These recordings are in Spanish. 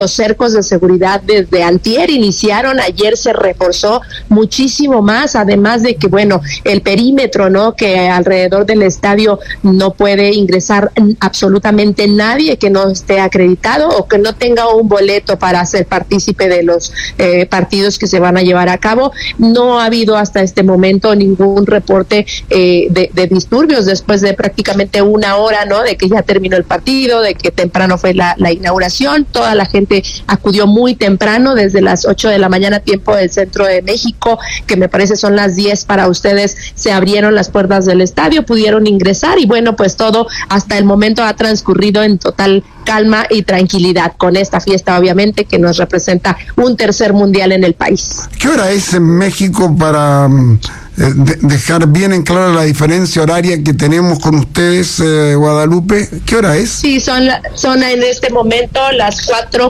cercos de seguridad desde antier iniciaron, ayer se reforzó muchísimo más, además de que, bueno, el perímetro, ¿no?, que alrededor del estadio no puede ingresar absolutamente nadie que no esté acreditado o que no tenga un boleto para ser partícipe de los partidos que se van a llevar a cabo. No ha habido hasta este momento ningún reporte de disturbios después de prácticamente una hora, ¿no?, de que ya terminó el partido, de que temprano fue la inauguración. Toda la gente acudió muy temprano, desde las 8 de la mañana, tiempo del centro de México, que me parece son las 10 para ustedes. Se abrieron las puertas del estadio, pudieron ingresar y bueno, pues todo hasta el momento ha transcurrido en total calma y tranquilidad, con esta fiesta obviamente que nos representa un tercer mundial en el país. ¿Qué hora es en México para dejar bien en claro la diferencia horaria que tenemos con ustedes, Guadalupe? ¿Qué hora es? Sí, son en este momento las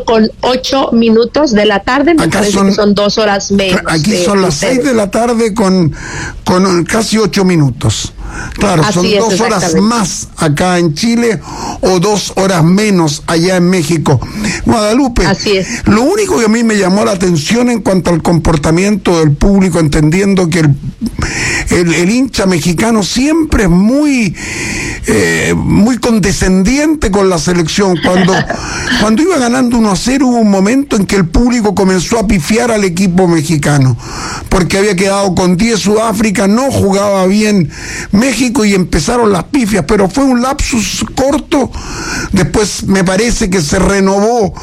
4:08 de la tarde. Me parece que son 2 horas menos. Aquí son las 6 de la tarde con casi 8 minutos. Claro, así son 2 horas más acá en Chile o 2 horas menos allá en México. Guadalupe, así es. Lo único que a mí me llamó la atención en cuanto al comportamiento del público, entendiendo que el hincha mexicano siempre es muy condescendiente con la selección. Cuando iba ganando 1-0 hubo un momento en que el público comenzó a pifiar al equipo mexicano, porque había quedado con 10 Sudáfrica, no jugaba bien México y empezaron las pifias, pero fue un lapsus corto. Después me parece que se renovó,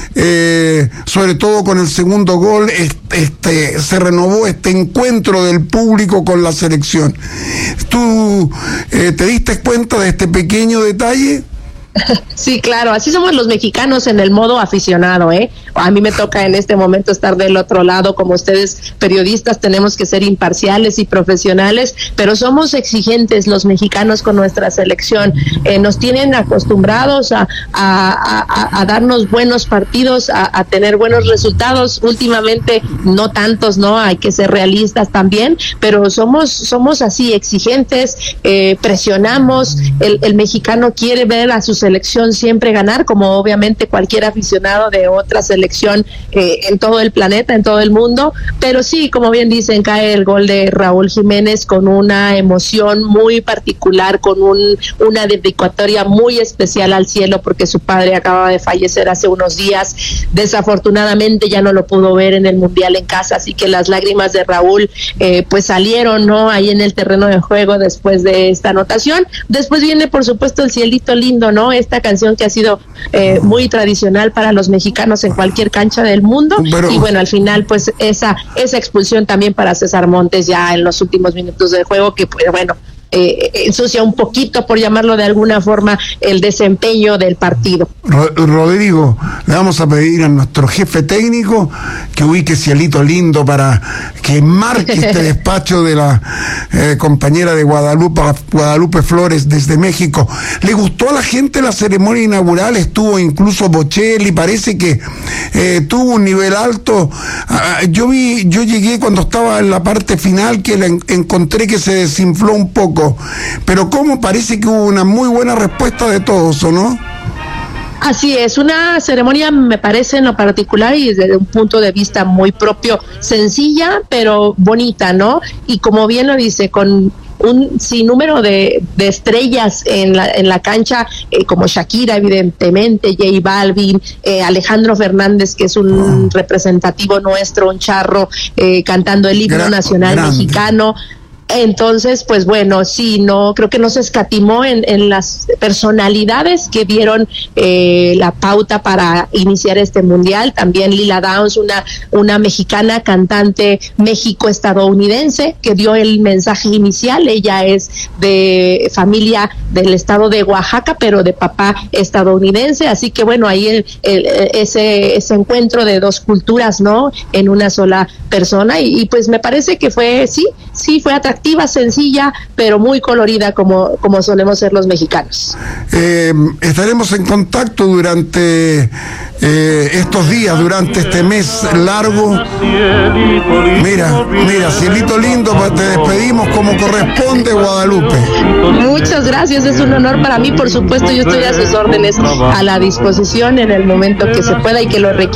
sobre todo con el segundo gol, se renovó este encuentro del público con la selección. ¿Tú te diste cuenta de este pequeño detalle? Sí, claro, así somos los mexicanos en el modo aficionado, ¿eh? A mí me toca en este momento estar del otro lado, como ustedes periodistas tenemos que ser imparciales y profesionales, pero somos exigentes los mexicanos con nuestra selección. Nos tienen acostumbrados a darnos buenos partidos, a tener buenos resultados. Últimamente no tantos, ¿no? Hay que ser realistas también, pero somos así, exigentes, presionamos. El mexicano quiere ver a sus selección siempre ganar, como obviamente cualquier aficionado de otra selección en todo el planeta, en todo el mundo. Pero sí, como bien dicen, cae el gol de Raúl Jiménez con una emoción muy particular, con una dedicatoria muy especial al cielo, porque su padre acaba de fallecer hace unos días. Desafortunadamente ya no lo pudo ver en el mundial en casa, así que las lágrimas de Raúl pues salieron, ¿no?, ahí en el terreno de juego después de esta anotación. Después viene, por supuesto, el cielito lindo, ¿no?, esta canción que ha sido muy tradicional para los mexicanos en cualquier cancha del mundo. Y bueno, al final pues esa expulsión también para César Montes ya en los últimos minutos del juego, que pues bueno, ensucia un poquito, por llamarlo de alguna forma, el desempeño del partido. Rodrigo, le vamos a pedir a nuestro jefe técnico que ubique cielito lindo para que marque este despacho de la compañera de Guadalupe Flores desde México. ¿Le gustó a la gente la ceremonia inaugural? Estuvo incluso Bocelli, parece que tuvo un nivel alto. Yo llegué cuando estaba en la parte final, que encontré que se desinfló un poco, pero como parece que hubo una muy buena respuesta de todos, ¿o no? Así es, una ceremonia, me parece, en lo particular y desde un punto de vista muy propio, sencilla pero bonita, ¿no? Y como bien lo dice, con un sinnúmero de estrellas en la cancha, como Shakira, evidentemente, J Balvin, Alejandro Fernández, que es un representativo nuestro, un charro, cantando el himno nacional mexicano. Entonces, pues bueno, sí, no, creo que no se escatimó en las personalidades que dieron la pauta para iniciar este mundial. También Lila Downs, una mexicana cantante México-estadounidense, que dio el mensaje inicial. Ella es de familia del estado de Oaxaca, pero de papá estadounidense, así que bueno, ahí ese encuentro de dos culturas, ¿no?, en una sola persona, y pues me parece que fue, sí, sí fue atractiva, sencilla, pero muy colorida como solemos ser los mexicanos. Estaremos en contacto durante estos días, durante este mes largo. Mira, cielito lindo, te despedimos como corresponde, Guadalupe. Muchas gracias, es un honor para mí, por supuesto, yo estoy a sus órdenes, a la disposición en el momento que se pueda y que lo requiera.